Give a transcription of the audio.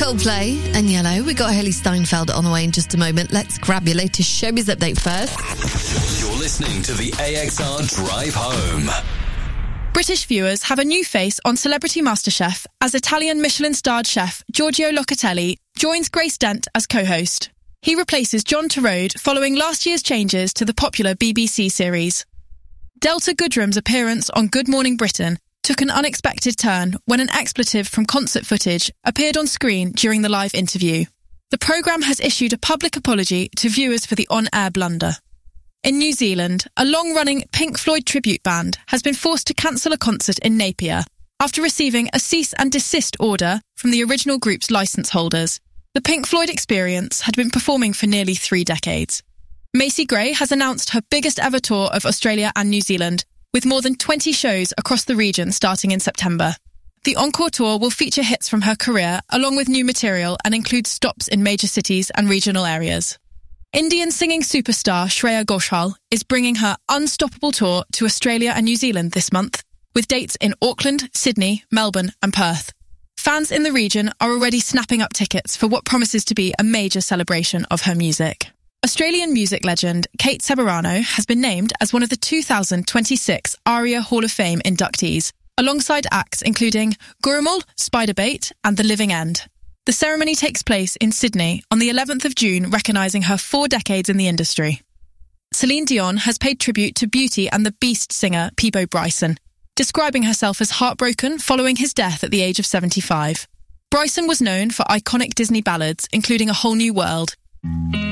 Coldplay and Yellow. We got Haley Steinfeld on the way in just a moment. Let's grab your latest showbiz update first. You're listening to the AXR Drive Home. British viewers have a new face on Celebrity MasterChef as Italian Michelin-starred chef Giorgio Locatelli joins Grace Dent as co-host. He replaces John Turode following last year's changes to the popular BBC series. Delta Goodrem's appearance on Good Morning Britain took an unexpected turn when an expletive from concert footage appeared on screen during the live interview. The programme has issued a public apology to viewers for the on-air blunder. In New Zealand, a long-running Pink Floyd tribute band has been forced to cancel a concert in Napier after receiving a cease and desist order from the original group's licence holders. The Pink Floyd Experience had been performing for nearly 3 decades. Macy Gray has announced her biggest ever tour of Australia and New Zealand, with more than 20 shows across the region starting in September. The Encore Tour will feature hits from her career, along with new material, and include stops in major cities and regional areas. Indian singing superstar Shreya Ghoshal is bringing her Unstoppable Tour to Australia and New Zealand this month, with dates in Auckland, Sydney, Melbourne and Perth. Fans in the region are already snapping up tickets for what promises to be a major celebration of her music. Australian music legend Kate Ceberano has been named as one of the 2026 ARIA Hall of Fame inductees, alongside acts including Gurumul, Spiderbait and The Living End. The ceremony takes place in Sydney on the 11th of June, recognising her 4 decades in the industry. Celine Dion has paid tribute to Beauty and the Beast singer Peabo Bryson, describing herself as heartbroken following his death at the age of 75. Bryson was known for iconic Disney ballads, including A Whole New World.